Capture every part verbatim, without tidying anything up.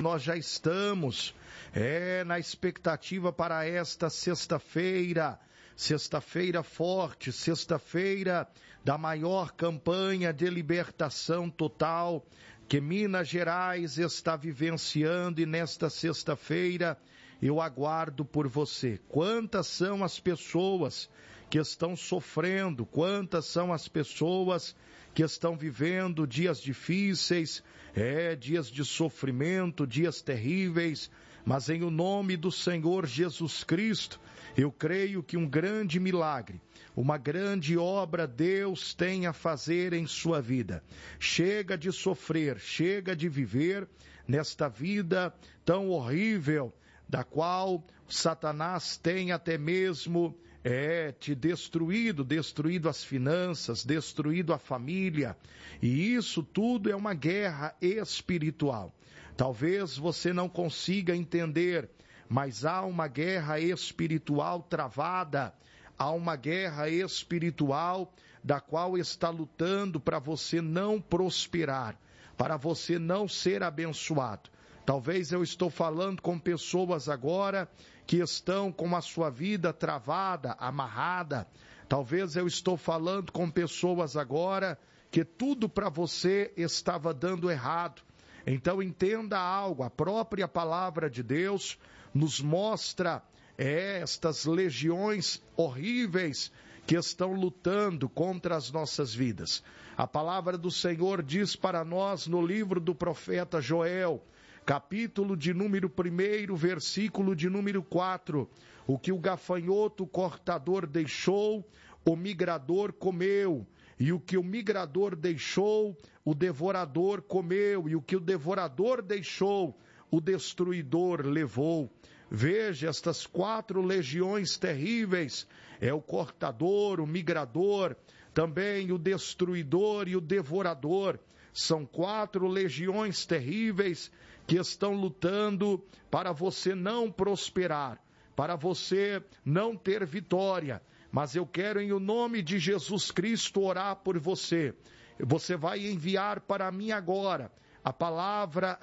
nós já estamos é, na expectativa para esta sexta-feira, sexta-feira forte, sexta-feira da maior campanha de libertação total que Minas Gerais está vivenciando, e nesta sexta-feira eu aguardo por você. Quantas são as pessoas que estão sofrendo, quantas são as pessoas que estão vivendo dias difíceis, é, dias de sofrimento, dias terríveis, mas em o nome do Senhor Jesus Cristo, eu creio que um grande milagre, uma grande obra Deus tem a fazer em sua vida. Chega de sofrer, chega de viver nesta vida tão horrível, da qual Satanás tem até mesmo é, te destruído, destruído as finanças, destruído a família, e isso tudo é uma guerra espiritual. Talvez você não consiga entender, mas há uma guerra espiritual travada, há uma guerra espiritual da qual está lutando para você não prosperar, para você não ser abençoado. Talvez eu estou falando com pessoas agora que estão com a sua vida travada, amarrada. Talvez eu estou falando com pessoas agora que tudo para você estava dando errado. Então entenda algo, a própria palavra de Deus nos mostra é, estas legiões horríveis que estão lutando contra as nossas vidas. A palavra do Senhor diz para nós no livro do profeta Joel, capítulo de número um, versículo de número quatro, o que o gafanhoto cortador deixou, o migrador comeu, e o que o migrador deixou, o devorador comeu, e o que o devorador deixou, o destruidor levou. Veja, estas quatro legiões terríveis, é o cortador, o migrador, também o destruidor e o devorador. São quatro legiões terríveis que estão lutando para você não prosperar, para você não ter vitória. Mas eu quero, em o nome de Jesus Cristo, orar por você. Você vai enviar para mim agora a palavra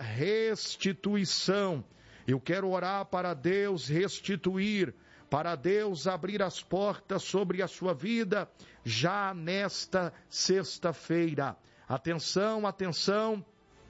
restituição. Eu quero orar para Deus restituir, para Deus abrir as portas sobre a sua vida já nesta sexta-feira. Atenção, atenção,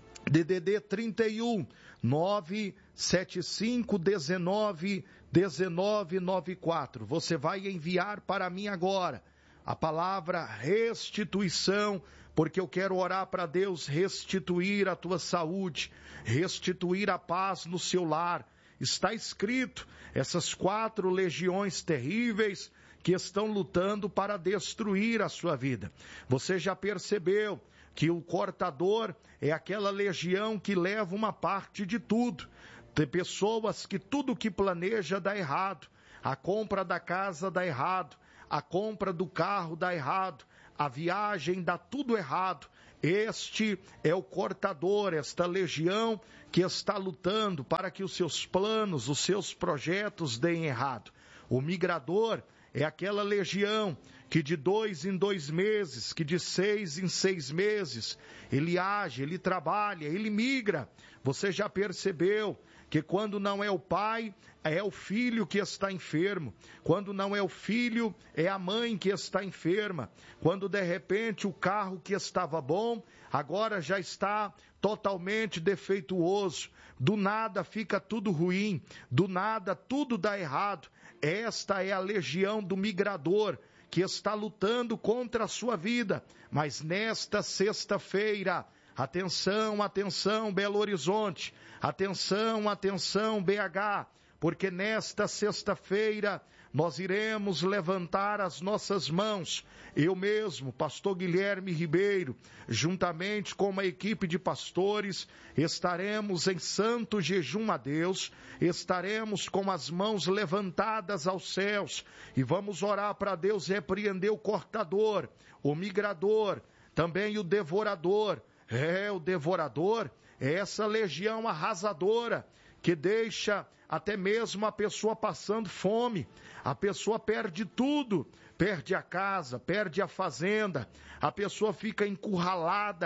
D D D trinta e um, nove sete cinco um nove um nove nove quatro. Você vai enviar para mim agora a palavra restituição, porque eu quero orar para Deus restituir a tua saúde, restituir a paz no seu lar. Está escrito, essas quatro legiões terríveis que estão lutando para destruir a sua vida. Você já percebeu que o cortador é aquela legião que leva uma parte de tudo. Tem pessoas que tudo que planeja dá errado. A compra da casa dá errado. A compra do carro dá errado. A viagem dá tudo errado. Este é o cortador, esta legião que está lutando para que os seus planos, os seus projetos deem errado. O migrador é aquela legião que de dois em dois meses, que de seis em seis meses, ele age, ele trabalha, ele migra. Você já percebeu que quando não é o pai, é o filho que está enfermo. Quando não é o filho, é a mãe que está enferma. Quando de repente o carro que estava bom, agora já está totalmente defeituoso. Do nada fica tudo ruim, do nada tudo dá errado. Esta é a legião do migrador que está lutando contra a sua vida. Mas nesta sexta-feira, atenção, atenção, Belo Horizonte, atenção, atenção, B H, porque nesta sexta-feira nós iremos levantar as nossas mãos. Eu mesmo, pastor Guilherme Ribeiro, juntamente com uma equipe de pastores, estaremos em santo jejum a Deus, estaremos com as mãos levantadas aos céus e vamos orar para Deus repreender o cortador, o migrador, também o devorador. É, o devorador é essa legião arrasadora que deixa até mesmo a pessoa passando fome. A pessoa perde tudo, perde a casa, perde a fazenda, a pessoa fica encurralada.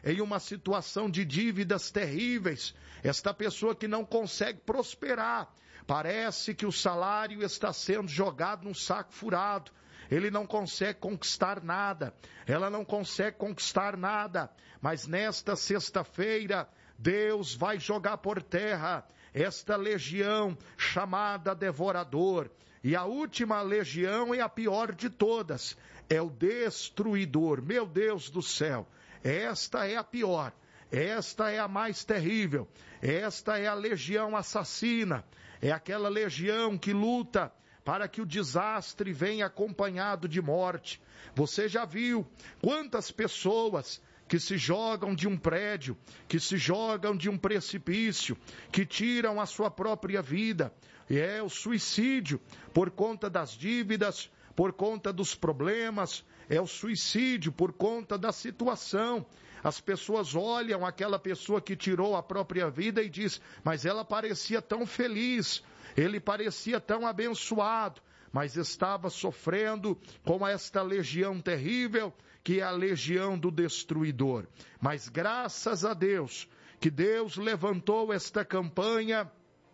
em uma situação de dívidas terríveis, esta pessoa que não consegue prosperar, parece que o salário está sendo jogado num saco furado, ele não consegue conquistar nada, ela não consegue conquistar nada, mas nesta sexta-feira, Deus vai jogar por terra esta legião chamada devorador. E a última legião é a pior de todas, é o destruidor. Meu Deus do céu, esta é a pior, esta é a mais terrível, esta é a legião assassina, é aquela legião que luta para que o desastre venha acompanhado de morte. Você já viu quantas pessoas que se jogam de um prédio, que se jogam de um precipício, que tiram a sua própria vida. E é o suicídio por conta das dívidas, por conta dos problemas, é o suicídio por conta da situação. As pessoas olham aquela pessoa que tirou a própria vida e diz, mas ela parecia tão feliz, ele parecia tão abençoado, mas estava sofrendo com esta legião terrível, que é a legião do destruidor. Mas graças a Deus, que Deus levantou esta campanha,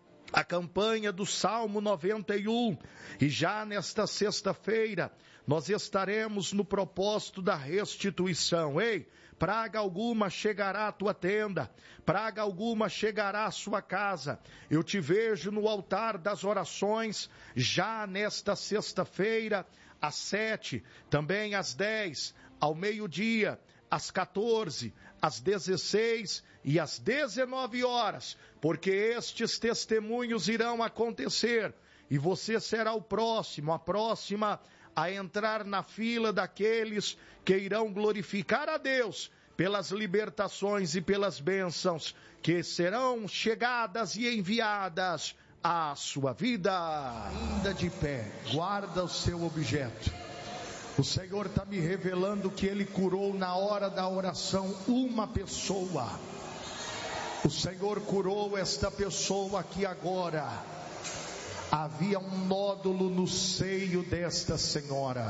a campanha do Salmo noventa e um, e já nesta sexta-feira, nós estaremos no propósito da restituição. Ei, praga alguma chegará à tua tenda, praga alguma chegará à sua casa. Eu te vejo no altar das orações, já nesta sexta-feira, às sete, também às dez, ao meio-dia, às quatorze, às dezesseis e às dezenove horas, porque estes testemunhos irão acontecer e você será o próximo, a próxima a entrar na fila daqueles que irão glorificar a Deus pelas libertações e pelas bênçãos que serão chegadas e enviadas à sua vida. Ainda de pé, guarda o seu objeto. O Senhor está me revelando que Ele curou na hora da oração uma pessoa. O Senhor curou esta pessoa aqui agora. Havia um nódulo no seio desta senhora.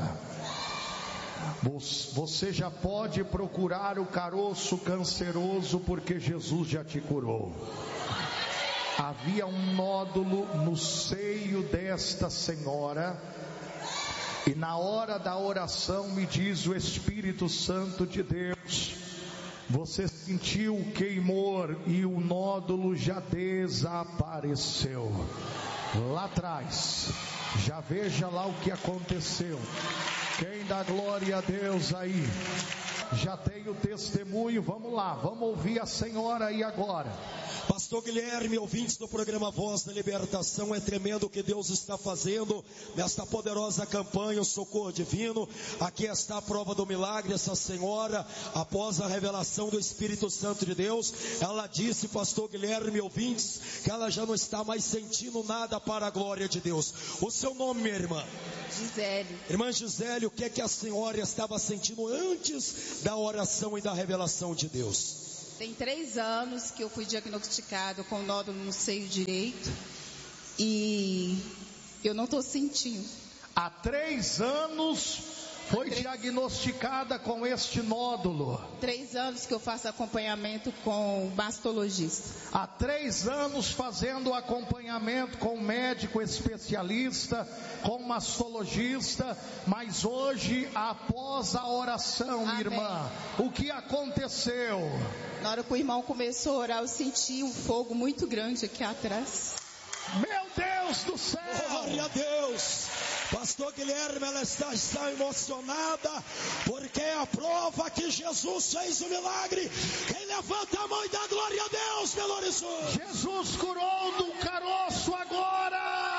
Você já pode procurar o caroço canceroso, porque Jesus já te curou. Havia um nódulo no seio desta senhora, e na hora da oração, me diz o Espírito Santo de Deus, você sentiu o queimor e o nódulo já desapareceu. Lá atrás, já veja lá o que aconteceu. Quem dá glória a Deus aí? Já tem o testemunho, vamos lá, vamos ouvir a senhora aí agora. Pastor Guilherme, ouvintes do programa Voz da Libertação, é tremendo o que Deus está fazendo nesta poderosa campanha, o Socorro Divino. Aqui está a prova do milagre. Essa senhora, após a revelação do Espírito Santo de Deus, ela disse, pastor Guilherme, ouvintes, que ela já não está mais sentindo nada para a glória de Deus. O seu nome, minha irmã? Gisele. Irmã Gisele, o que é que a senhora estava sentindo antes da oração e da revelação de Deus? Tem três anos que eu fui diagnosticado com nódulo no seio direito e eu não estou sentindo. Há três anos foi três... diagnosticada com este nódulo. Três anos que eu faço acompanhamento com mastologista. Há três anos fazendo acompanhamento com médico especialista, com mastologista, mas hoje, após a oração, Amém. Irmã, o que aconteceu? Na hora que o irmão começou a orar, eu senti um fogo muito grande aqui atrás. Meu Deus do céu! Glória a Deus! Pastor Guilherme, ela está, está emocionada, porque é a prova que Jesus fez o milagre. Quem levanta a mão e dá glória a Deus, Belo Horizonte. Jesus curou do caroço agora!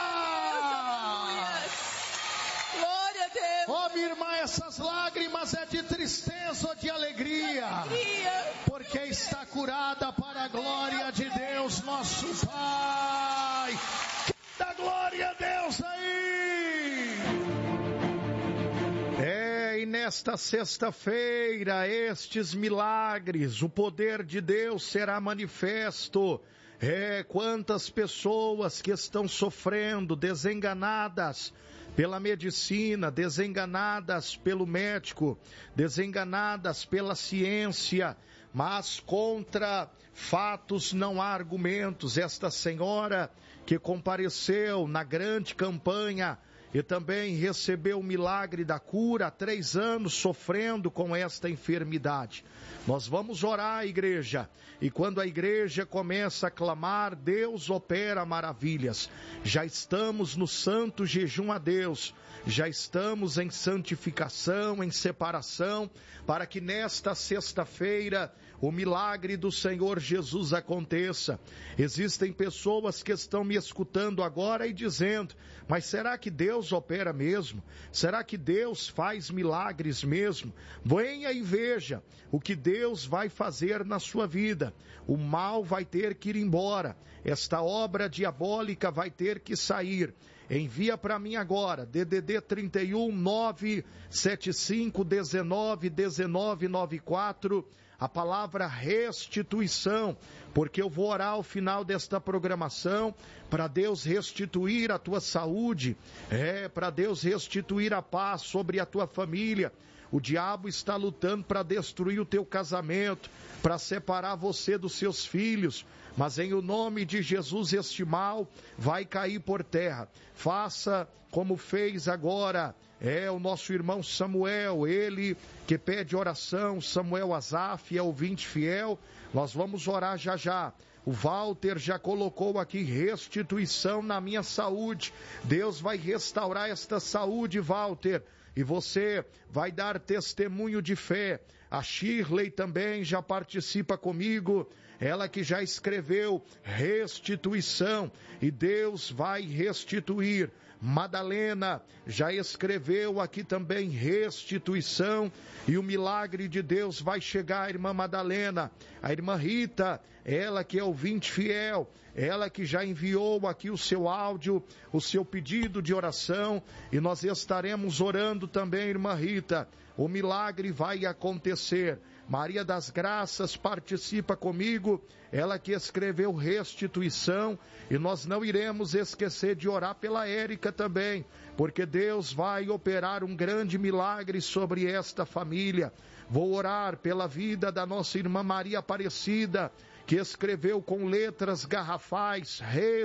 Glória a Deus! Ó, oh, minha irmã, essas lágrimas é de tristeza ou de alegria? alegria. Porque está curada para a glória de Deus, nosso Pai. Dá glória a Deus aí! É, e nesta sexta-feira, estes milagres, o poder de Deus será manifesto. É, quantas pessoas que estão sofrendo, desenganadas pela medicina, desenganadas pelo médico, desenganadas pela ciência, mas contra fatos não há argumentos. Esta senhora que compareceu na grande campanha e também recebeu o milagre da cura há três anos sofrendo com esta enfermidade. Nós vamos orar, igreja, e quando a igreja começa a clamar, Deus opera maravilhas. Já estamos no santo jejum a Deus, já estamos em santificação, em separação, para que nesta sexta-feira o milagre do Senhor Jesus aconteça. Existem pessoas que estão me escutando agora e dizendo, mas será que Deus opera mesmo? Será que Deus faz milagres mesmo? Venha e veja o que Deus vai fazer na sua vida. O mal vai ter que ir embora. Esta obra diabólica vai ter que sair. Envia para mim agora, D D D trinta e um, nove sete cinco, dezenove, dezenove, noventa e quatro, a palavra restituição, porque eu vou orar ao final desta programação para Deus restituir a tua saúde, é, para Deus restituir a paz sobre a tua família. O diabo está lutando para destruir o teu casamento, para separar você dos seus filhos, mas em o nome de Jesus este mal vai cair por terra. Faça como fez agora, é o nosso irmão Samuel, ele que pede oração, Samuel Azaf, é ouvinte fiel, nós vamos orar já já. O Walter já colocou aqui restituição na minha saúde, Deus vai restaurar esta saúde, Walter, e você vai dar testemunho de fé. A Shirley também já participa comigo, ela que já escreveu restituição, e Deus vai restituir. Madalena já escreveu aqui também restituição, e o milagre de Deus vai chegar, irmã Madalena. A irmã Rita, ela que é ouvinte fiel, ela que já enviou aqui o seu áudio, o seu pedido de oração, e nós estaremos orando também, irmã Rita. O milagre vai acontecer. Maria das Graças participa comigo, ela que escreveu restituição, e nós não iremos esquecer de orar pela Érica também, porque Deus vai operar um grande milagre sobre esta família. Vou orar pela vida da nossa irmã Maria Aparecida, que escreveu com letras garrafais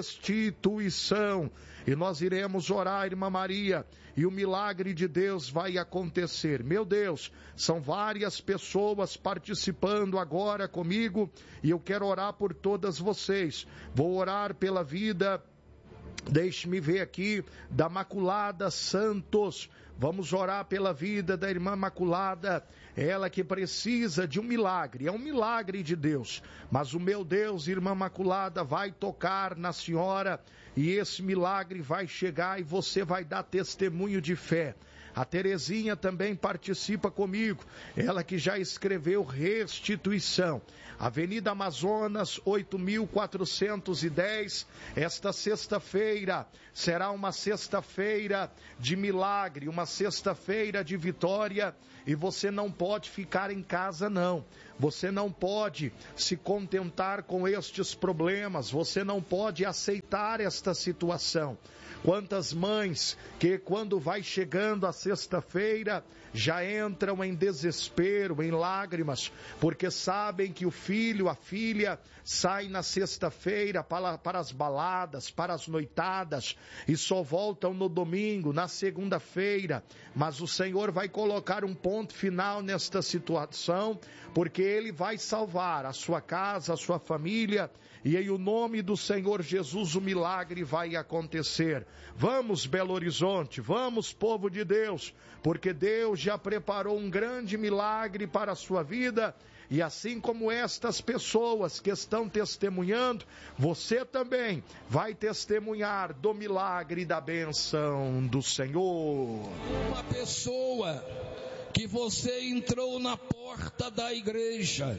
restituição, e nós iremos orar, irmã Maria, e o milagre de Deus vai acontecer. Meu Deus, são várias pessoas participando agora comigo, e eu quero orar por todas vocês. Vou orar pela vida, deixe-me ver aqui, da Maculada Santos. Vamos orar pela vida da irmã Maculada, ela que precisa de um milagre, é um milagre de Deus, mas o meu Deus, irmã Maculada, vai tocar na senhora, e esse milagre vai chegar, e você vai dar testemunho de fé. A Terezinha também participa comigo, ela que já escreveu restituição. Avenida Amazonas, oito mil quatrocentos e dez, esta sexta-feira será uma sexta-feira de milagre, uma sexta-feira de vitória, e você não pode ficar em casa não. Você não pode se contentar com estes problemas, você não pode aceitar esta situação. Quantas mães que quando vai chegando a sexta-feira já entram em desespero, em lágrimas, porque sabem que o filho, a filha, sai na sexta-feira para, para as baladas, para as noitadas, e só voltam no domingo, na segunda-feira. Mas o Senhor vai colocar um ponto final nesta situação, porque Ele vai salvar a sua casa, a sua família, e em o nome do Senhor Jesus o milagre vai acontecer. Vamos, Belo Horizonte, vamos, povo de Deus, porque Deus já preparou um grande milagre para a sua vida, e assim como estas pessoas que estão testemunhando, você também vai testemunhar do milagre e da bênção do Senhor. Uma pessoa que você entrou na porta da igreja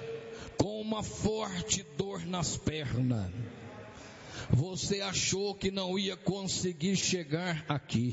com uma forte dor nas pernas, você achou que não ia conseguir chegar aqui.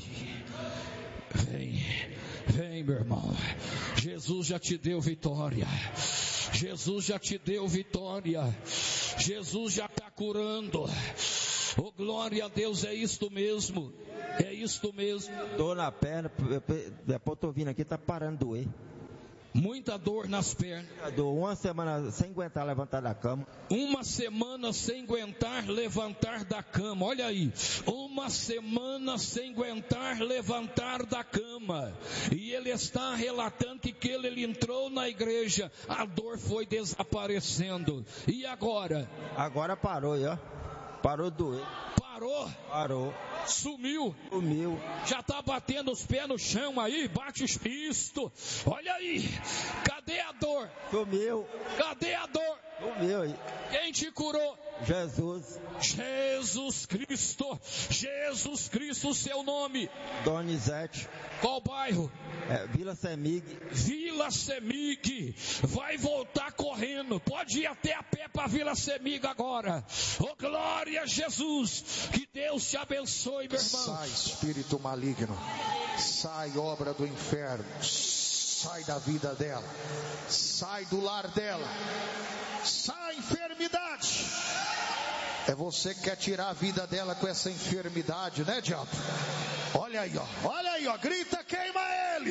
Vem, vem, meu irmão. Jesus já te deu vitória. Jesus já te deu vitória. Jesus já está curando. Oh, glória a Deus, é isto mesmo. É isto mesmo. Dor na perna, depois eu tô vindo aqui, tá parando de doer. Muita dor nas pernas. Uma semana sem aguentar levantar da cama. Uma semana sem aguentar levantar da cama. Olha aí. Uma semana sem aguentar levantar da cama. E ele está relatando que, que ele, ele entrou na igreja, a dor foi desaparecendo. E agora? Agora parou, ó. Parou de doer. Parou? Parou. Sumiu? Sumiu. Já está batendo os pés no chão aí, bate isto. Olha aí, cadê a dor? Sumiu. Cadê a dor? Sumiu aí. Quem te curou? Jesus. Jesus Cristo. Jesus Cristo, seu nome? Donizete. Qual bairro? É, Vila Semig. Vila Semig. Vai voltar correndo. Pode ir até a pé para Vila Semig agora. Oh, glória a Jesus. Que Deus te abençoe, meu irmão. Sai, espírito maligno. Sai, obra do inferno. Sai da vida dela. Sai do lar dela. Sai, enfermidade. É você que quer tirar a vida dela com essa enfermidade, né, diabo? Olha aí, ó. Olha aí, ó. Grita, queima ele.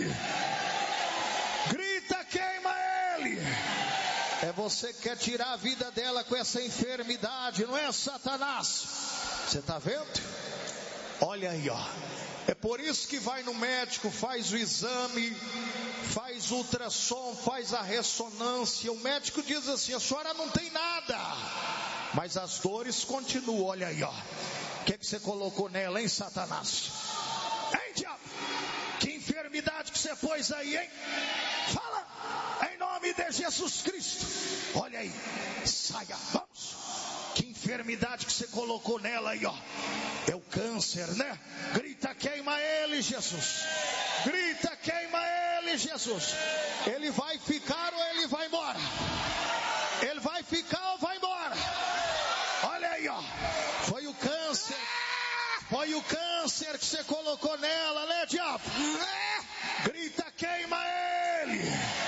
Grita, queima ele. É você que quer tirar a vida dela com essa enfermidade, não é, Satanás? Você tá vendo? Olha aí, ó. É por isso que vai no médico, faz o exame, faz o ultrassom, faz a ressonância. O médico diz assim: a senhora não tem nada, mas as dores continuam. Olha aí, ó. O que, que você colocou nela, hein, Satanás? Hein, diabo? Que enfermidade que você pôs aí, hein? Fala, em nome de Jesus Cristo. Olha aí, saia, vamos. Que enfermidade que você colocou nela aí, ó. É o câncer, né? Grita, queima ele, Jesus. Grita, queima ele, Jesus. Ele vai ficar ou ele vai embora? Ele vai ficar ou vai embora? Olha aí, ó. Foi o câncer. Foi o câncer que você colocou nela, né, diabo? Grita, queima ele.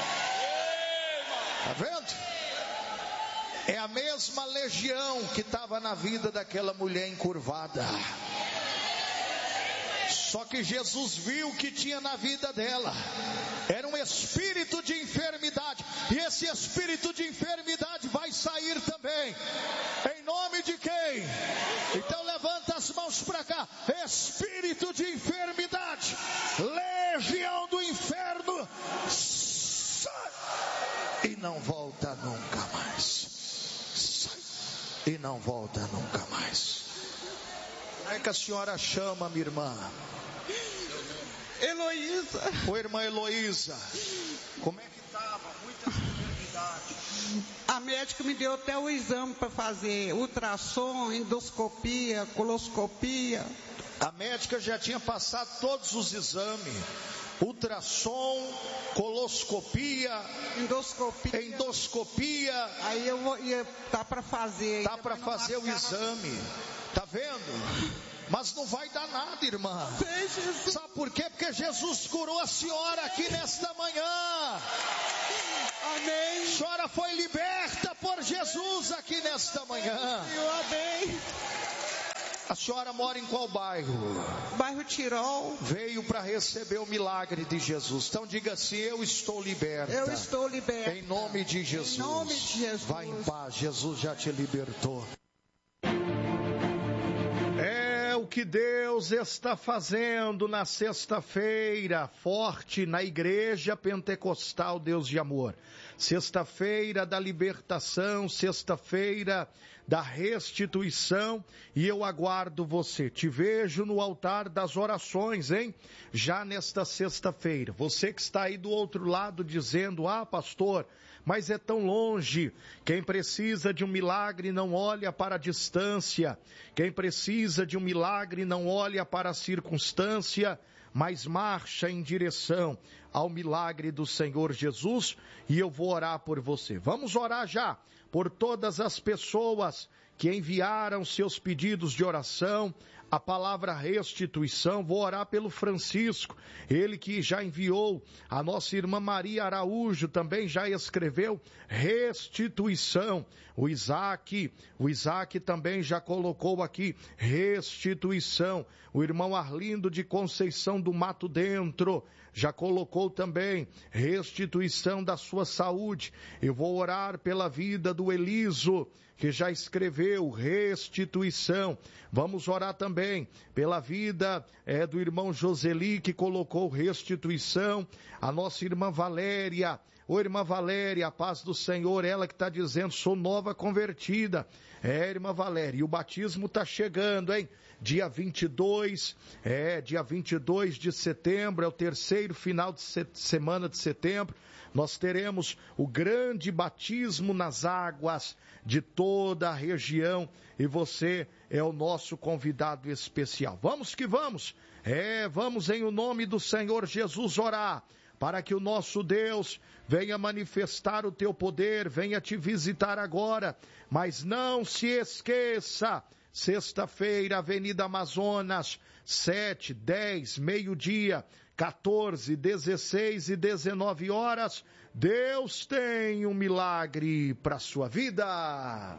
Tá vendo? É a mesma legião que estava na vida daquela mulher encurvada. Só que Jesus viu que tinha na vida dela. Era um espírito de enfermidade. E esse espírito de enfermidade vai sair também. Em nome de quem? Então levanta as mãos para cá. Espírito de enfermidade. Legião do inferno. Sai. E não volta nunca mais. E não volta nunca mais. Como é que a senhora chama, minha irmã? Heloísa. Ô, irmã Heloísa, como é que estava? Muita enfermidade. A médica me deu até o exame para fazer ultrassom, endoscopia, coloscopia. A médica já tinha passado todos os exames. Ultrassom, coloscopia, endoscopia. endoscopia. Aí eu vou, ia, tá para fazer. Tá para fazer o exame. Tá vendo? Mas não vai dar nada, irmã. Sabe por quê? Porque Jesus curou a senhora aqui nesta manhã. Amém. A senhora foi liberta por Jesus aqui nesta manhã. Amém. A senhora mora em qual bairro? Bairro Tirol. Veio para receber o milagre de Jesus. Então diga assim: eu estou liberta. Eu estou liberta. Em nome de Jesus. Em nome de Jesus. Vai em paz, Jesus já te libertou. É o que Deus está fazendo na sexta-feira, forte na Igreja Pentecostal Deus de Amor. Sexta-feira da libertação, sexta-feira da restituição, e eu aguardo você. Te vejo no altar das orações, hein? Já nesta sexta-feira. Você que está aí do outro lado dizendo: ah, pastor, mas é tão longe. Quem precisa de um milagre não olha para a distância. Quem precisa de um milagre não olha para a circunstância, mas marcha em direção ao milagre do Senhor Jesus, e eu vou orar por você. Vamos orar já por todas as pessoas que enviaram seus pedidos de oração a palavra restituição. Vou orar pelo Francisco, ele que já enviou. A nossa irmã Maria Araújo também já escreveu restituição. O Isaac, o Isaac também já colocou aqui restituição. O irmão Arlindo de Conceição do Mato Dentro já colocou também restituição da sua saúde. Eu vou orar pela vida do Eliso, que já escreveu restituição. Vamos orar também pela vida é, do irmão Joseli, que colocou restituição. A nossa irmã Valéria. Ô irmã Valéria, a paz do Senhor, ela que está dizendo, sou nova convertida. É, irmã Valéria, e o batismo está chegando, hein? Dia vinte e dois, é, dia vinte e dois de setembro, é o terceiro final de se- semana de setembro. Nós teremos o grande batismo nas águas de toda a região e você é o nosso convidado especial. Vamos que vamos, é, vamos em o nome do Senhor Jesus orar, para que o nosso Deus venha manifestar o teu poder, venha te visitar agora, mas não se esqueça, sexta-feira, Avenida Amazonas, sete, dez, meio-dia, quatorze, dezesseis e dezenove horas, Deus tem um milagre para a sua vida.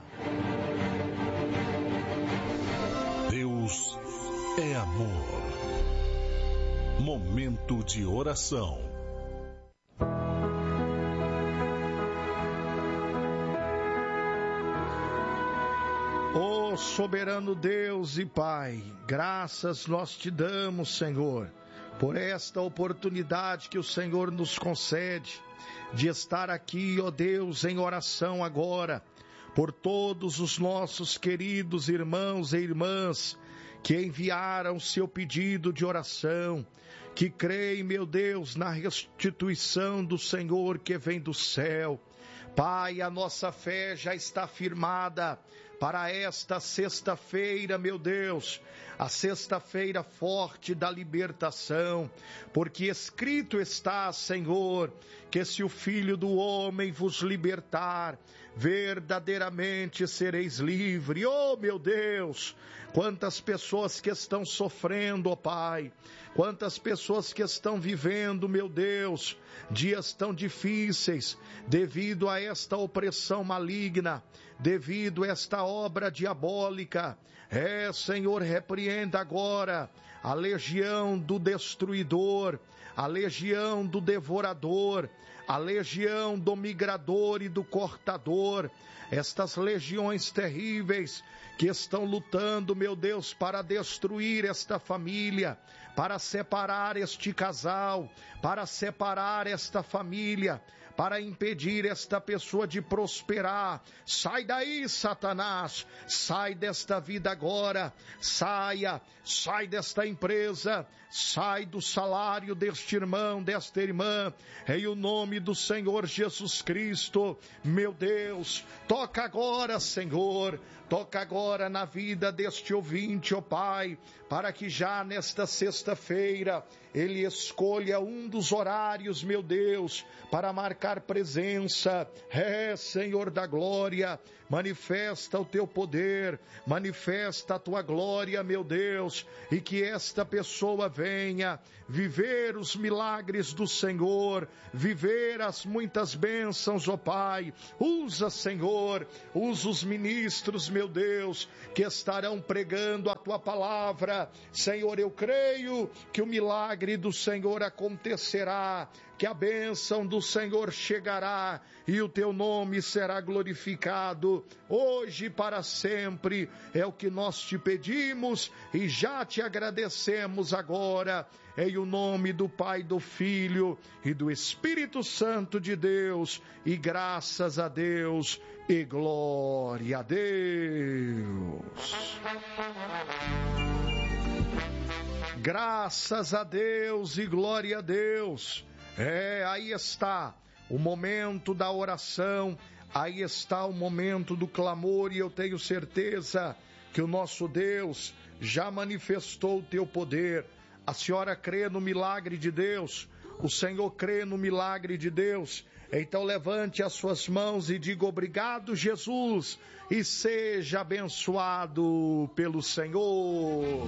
Deus é amor. Momento de oração. Ó soberano Deus e Pai, graças nós te damos, Senhor, por esta oportunidade que o Senhor nos concede de estar aqui, ó Deus, em oração agora, por todos os nossos queridos irmãos e irmãs que enviaram seu pedido de oração, que creem, meu Deus, na restituição do Senhor que vem do céu. Pai, a nossa fé já está firmada para esta sexta-feira, meu Deus, a sexta-feira forte da libertação, porque escrito está, Senhor, que se o Filho do Homem vos libertar, verdadeiramente sereis livres. Oh, meu Deus, quantas pessoas que estão sofrendo, ó Pai, quantas pessoas que estão vivendo, meu Deus, dias tão difíceis, devido a esta opressão maligna, devido a esta obra diabólica. É, Senhor, repreenda agora a legião do destruidor, a legião do devorador, a legião do migrador e do cortador, estas legiões terríveis que estão lutando, meu Deus, para destruir esta família, para separar este casal, para separar esta família, para impedir esta pessoa de prosperar. Sai daí, Satanás, sai desta vida agora, saia, sai desta empresa, sai do salário deste irmão, desta irmã, em o nome do Senhor Jesus Cristo. Meu Deus, toca agora, Senhor, toca agora na vida deste ouvinte, ó Pai, para que já nesta sexta-feira ele escolha um dos horários, meu Deus, para marcar presença. É, Senhor da glória, manifesta o teu poder, manifesta a tua glória, meu Deus, e que esta pessoa venha viver os milagres do Senhor, viver as muitas bênçãos, ó Pai. Usa, Senhor, usa os ministros, meu Deus, que estarão pregando a tua palavra. Senhor, eu creio que o milagre do Senhor acontecerá, que a bênção do Senhor chegará e o teu nome será glorificado hoje e para sempre. É o que nós te pedimos e já te agradecemos agora, em o nome do Pai, do Filho e do Espírito Santo de Deus, e graças a Deus e glória a Deus. Graças a Deus e glória a Deus. É, aí está o momento da oração, aí está o momento do clamor, e eu tenho certeza que o nosso Deus já manifestou o teu poder. A senhora crê no milagre de Deus? O Senhor crê no milagre de Deus? Então levante as suas mãos e diga obrigado, Jesus, e seja abençoado pelo Senhor.